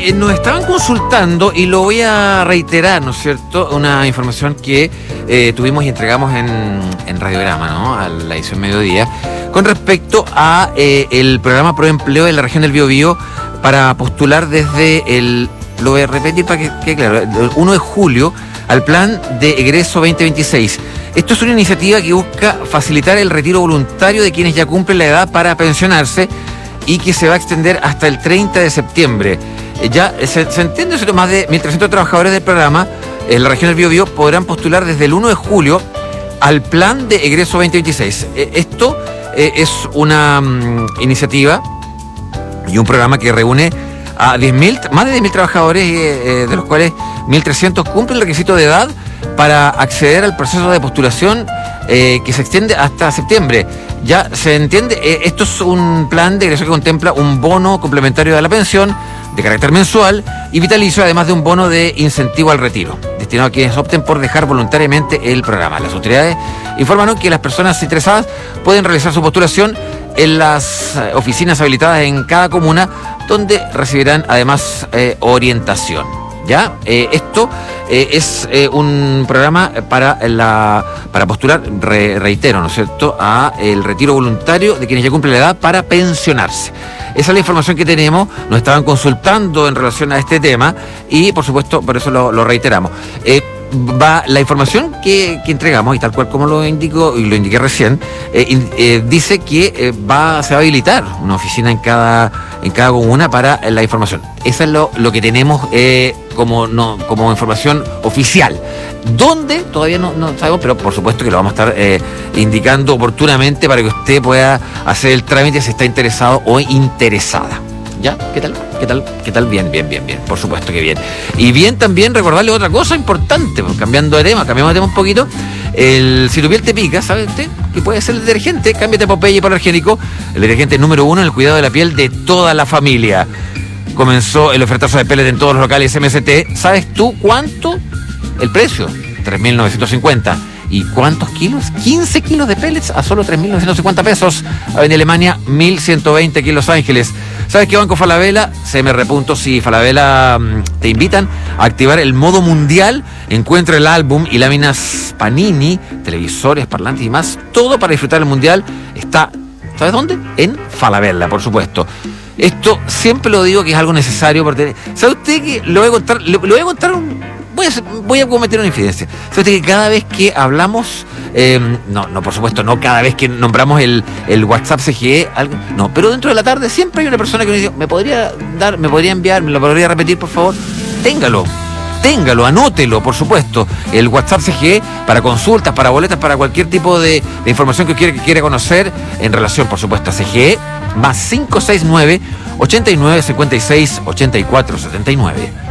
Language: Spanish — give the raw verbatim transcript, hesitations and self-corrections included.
Eh, nos estaban consultando y lo voy a reiterar, ¿no es cierto? Una información que eh, tuvimos y entregamos en, en Radiograma, ¿no? A la edición mediodía, con respecto a eh, el programa Proempleo de la región del Biobío para postular desde el, lo voy a repetir para que quede claro, el uno de julio al plan de egreso veinte veintiséis. Esto es una iniciativa que busca facilitar el retiro voluntario de quienes ya cumplen la edad para pensionarse y que se va a extender hasta el treinta de septiembre. Ya se, se entiende que más de mil trescientos trabajadores del programa en la región del Biobío podrán postular desde el uno de julio al plan de egreso veinte veintiséis. Esto eh, es una um, iniciativa y un programa que reúne a diez mil, más de diez mil trabajadores, eh, de los cuales mil trescientos cumplen el requisito de edad para acceder al proceso de postulación eh, que se extiende hasta septiembre. Ya se entiende, eh, esto es un plan de egreso que contempla un bono complementario de la pensión de carácter mensual y vitalicio, además de un bono de incentivo al retiro, destinado a quienes opten por dejar voluntariamente el programa. Las autoridades informaron que las personas interesadas pueden realizar su postulación en las oficinas habilitadas en cada comuna, donde recibirán además eh, orientación. ¿Ya? Eh, esto eh, es eh, un programa para la para postular, re, reitero, ¿no es cierto?, a el retiro voluntario de quienes ya cumplen la edad para pensionarse. Esa es la información que tenemos, nos estaban consultando en relación a este tema y, por supuesto, por eso lo, lo reiteramos. Eh, va la información que, que entregamos, y tal cual como lo indico y lo indiqué recién, eh, in, eh, dice que eh, va se va a habilitar una oficina en cada en cada comuna para eh, la información. Eso es lo, lo que tenemos eh, como no como información oficial. ¿Dónde? Todavía no, no sabemos, pero por supuesto que lo vamos a estar eh, indicando oportunamente para que usted pueda hacer el trámite si está interesado o interesada. ¿Ya? ¿Qué tal? ¿Qué tal? ¿Qué tal? Bien, bien, bien, bien. Por supuesto que bien. Y bien también recordarle otra cosa importante, pues, cambiando de tema, cambiamos de tema un poquito. El, si tu piel te pica, ¿sabe usted? Que puede ser el detergente, cámbiate a Popeye hipoalergénico, el detergente número uno en el cuidado de la piel de toda la familia. Comenzó el ofertazo de pellets en todos los locales M S T. ¿Sabes tú cuánto? El precio, tres mil novecientos cincuenta. ¿Y cuántos kilos? quince kilos de pellets a solo tres mil novecientos cincuenta pesos. Avenida Alemania, mil ciento veinte aquí en Los Ángeles. ¿Sabes qué, Banco Falabella? C M R. Sí, Falabella mmm, te invitan a activar el modo mundial. Encuentra el álbum y láminas Panini, televisores, parlantes y más. Todo para disfrutar el mundial. Está, ¿sabes dónde? En Falabella, por supuesto. Esto siempre lo digo que es algo necesario. Porque, ¿sabe usted que lo voy a contar? Le, le voy a contar un... Voy a, voy a cometer una infidencia. ¿Sabe que cada vez que hablamos, eh, no, no, por supuesto, no cada vez que nombramos el, el WhatsApp C G E, algo, no, pero dentro de la tarde siempre hay una persona que me dice, ¿me podría dar, me podría enviar, me lo podría repetir, por favor? Téngalo, téngalo, anótelo, por supuesto. El WhatsApp C G E para consultas, para boletas, para cualquier tipo de, de información que quiera, que quiera conocer en relación, por supuesto, a C G E, más cinco seis nueve, ochenta y nueve, cincuenta y seis, ochenta y cuatro, setenta y nueve.